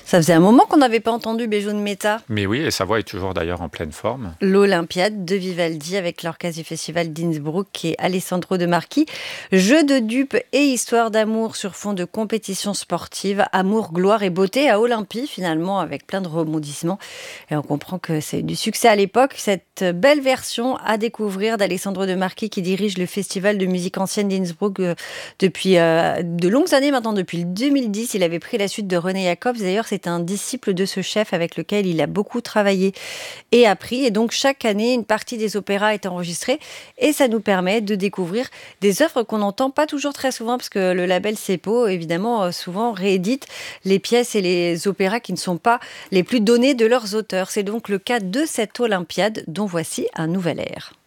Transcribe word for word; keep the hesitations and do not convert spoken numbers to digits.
Ça faisait un moment qu'on n'avait pas entendu Béjone Meta. Mais oui, et sa voix est toujours d'ailleurs en pleine forme. L'Olympiade de Vivaldi avec l'orchestre du Festival d'Innsbruck et Alessandro De Marchi. Jeu de dupes et histoire d'amour sur fond de compétition sportive. Amour, gloire et beauté à Olympie finalement avec plein de rebondissements. Et on comprend que c'est du succès à l'époque. Cette belle version à découvrir d'Alessandro De Marchi qui dirige le Festival de musique ancienne d'Innsbruck depuis euh, de longues années maintenant, depuis le deux mille dix. Il avait pris la suite de René Jacobs. D'ailleurs, c'est un disciple de ce chef avec lequel il a beaucoup travaillé et appris. Et donc, chaque année, une partie des opéras est enregistrée et ça nous permet de découvrir des œuvres qu'on n'entend pas toujours très souvent parce que le label Cepo, évidemment, souvent réédite les pièces et les opéras qui ne sont pas les plus donnés de leurs auteurs. C'est donc le cas de cette Olympiade dont voici un nouvel air.